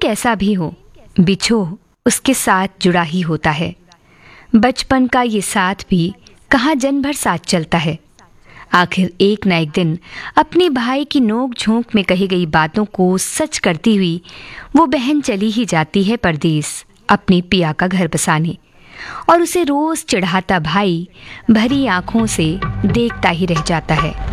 कैसा भी हो, बिछोह उसके साथ जुड़ा ही होता है। बचपन का ये साथ भी कहाँ जन्म भर साथ चलता है। आखिर एक न एक दिन अपने भाई की नोक झोंक में कही गई बातों को सच करती हुई वो बहन चली ही जाती है परदेस अपनी पिया का घर बसाने, और उसे रोज चिढ़ाता भाई भरी आंखों से देखता ही रह जाता है।